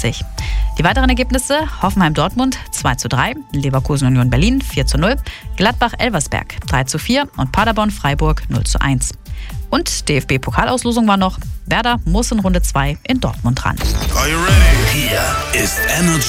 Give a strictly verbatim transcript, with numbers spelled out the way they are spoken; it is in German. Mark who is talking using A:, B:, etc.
A: sechzig. Die weiteren Ergebnisse: Hoffenheim-Dortmund zwei zu drei, Leverkusen-Union Berlin vier zu null, Gladbach-Elversberg drei zu vier und Paderborn-Freiburg null zu eins. Und D F B-Pokalauslosung war noch: Werder muss in Runde zwei in Dortmund ran.
B: Are you ready? Hier ist Energy